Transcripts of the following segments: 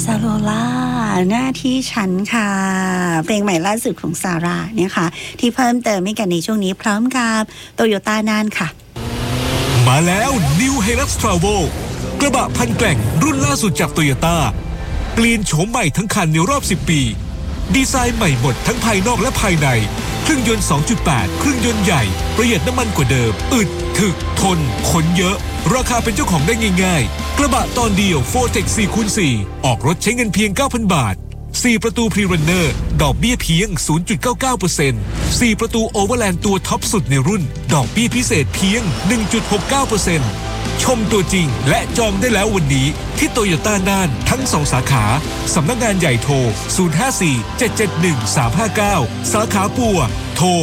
ซาโลล่าหน้าที่ฉันค่ะเพลงใหม่ล่าสุดของซาร่าเนี่ยค่ะที่เพิ่มเติมให้กันในช่วงนี้พร้อมกับโตโยต้าน่านค่ะมาแล้ว New Hilux Travel กระบะพันแกร่งรุ่นล่าสุดจากโตโยต้าเปลี่ยนโฉมใหม่ทั้งคันในรอบ10ปีดีไซน์ใหม่หมดทั้งภายนอกและภายในเครื่องยนต์ 2.8 เครื่องยนต์ใหญ่ประหยัดน้ำมันกว่าเดิมอึดถึกทนขนเยอะราคาเป็นเจ้าของได้ง่ายๆกระบะตอนเดียว 4Tech 4x4 ออกรถใช้เงินเพียง 9,000 บาท4ประตู Pre-Runner ดอกเบี้ยเพียง 0.99% 4ประตู Overland ตัวท็อปสุดในรุ่นดอกเบี้ยพิเศษเพียง 1.69%ชมตัวจริงและจองได้แล้ววันนี้ที่โตโยต้าน่านทั้ง2สาขาสำนักงานใหญ่โทร 054-771-359 สาขาปัวโทร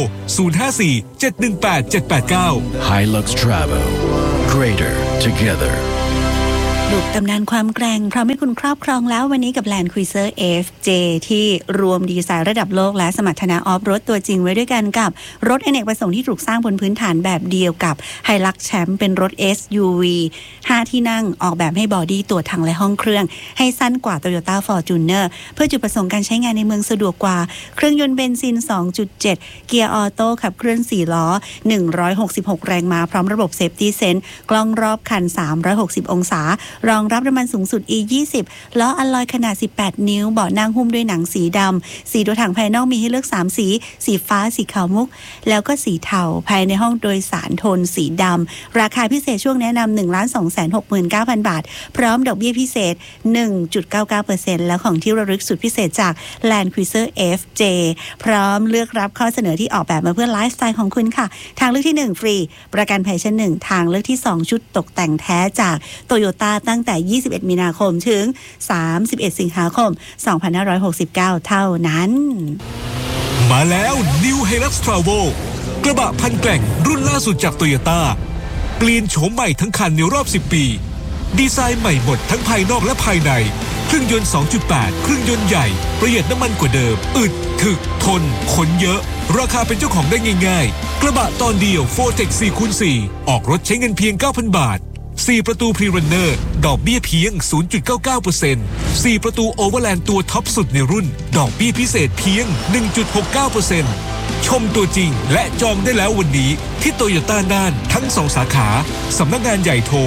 054-718-789 Hilux Travel Greater Together บุกตำนานความแกร่งพร้อมให้คุณครอบครองแล้ววันนี้กับ Land Cruiser FJ ที่รวมดีไซน์ระดับโลกและสมรรถนะออฟโรดตัวจริงไว้ด้วยกันกับรถอเนกประสงค์ที่ถูกสร้างบนพื้นฐานแบบเดียวกับ Hilux Champ เป็นรถ SUV 5 ที่นั่งออกแบบให้บอดี้ตัวถังและห้องเครื่องให้สั้นกว่า Toyota Fortuner เพื่อจุดประสงค์การใช้งานในเมืองสะดวกกว่าเครื่องยนต์เบนซิน 2.7 เกียร์ออโต้ขับเคลื่อน4ล้อ166 แรงม้าพร้อมระบบ Safety Sense กล้องรอบคัน360องศารองรับน้ำมันสูงสุด E20 ล้ออัลลอยขนาด18นิ้วเบาะนั่งหุ้มด้วยหนังสีดำสีตัวถังภายนอกมีให้เลือก3สีสีฟ้าสีขาวมุกแล้วก็สีเทาภายในห้องโดยสารโทนสีดำราคาพิเศษช่วงแนะนำ 1,269,000 บาทพร้อมดอกเบี้ยพิเศษ 1.99% แล้วของที่ระลึกสุดพิเศษจาก Land Cruiser FJ พร้อมเลือกรับข้อเสนอที่ออกแบบมาเพื่อไลฟ์สไตล์ของคุณค่ะทางเลือกที่1ฟรีประกันภัยชั้น1ทางเลือกที่2ชุดตกแต่งแท้จากโตโยต้าตั้งแต่21มีนาคมถึง31สิงหาคม2569เท่านั้นมาแล้ว New Hilux Travel กระบะพันแกร่งรุ่นล่าสุดจากโตโยต้าเปลี่ยนโฉมใหม่ทั้งคันในรอบ10ปีดีไซน์ใหม่หมดทั้งภายนอกและภายในเครื่องยนต์ 2.8 เครื่องยนต์ใหญ่ประหยัดน้ำมันกว่าเดิมอึดถึกทนขนเยอะราคาเป็นเจ้าของได้ง่ายๆกระบะตอนเดียว 4Tech 4x4 ออกรถใช้เงินเพียง 9,000 บาท4ประตู Pre-Runner ดอกเบี้ยเพียง 0.99% 4ประตู Overland ตัวท็อปสุดในรุ่นดอกเบี้ยพิเศษเพียง 1.69% ชมตัวจริงและจองได้แล้ววันนี้ที่โตโยต้าน่านทั้ง2สาขาสำนักงานใหญ่โทร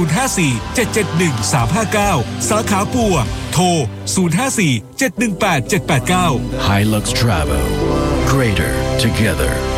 054-771-359 สาขาปัวโทร 054-718-789 Hilux Travel Greater Together